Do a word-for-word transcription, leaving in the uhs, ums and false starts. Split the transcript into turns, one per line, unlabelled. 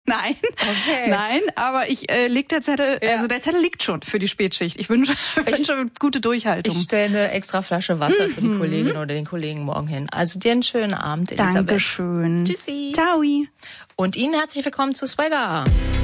Nein,
okay.
nein, aber ich äh, leg der Zettel,
Ja.
also der Zettel liegt schon für die Spätschicht. Ich wünsche, ich wünsche gute Durchhaltung.
Ich stelle eine extra Flasche Wasser für die Kollegin oder den Kollegen morgen hin. Also dir einen schönen Abend, Elisabeth.
Dankeschön.
Tschüssi.
Ciao.
Und Ihnen herzlich willkommen zu Swagger.